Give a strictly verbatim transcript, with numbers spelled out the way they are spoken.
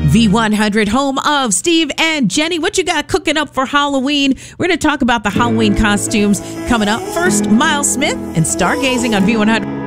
V one hundred, home of Steve and Jenny. What you got cooking up for Halloween? We're going to talk about the Halloween costumes coming up. First, Miles Smith and Stargazing on V one hundred.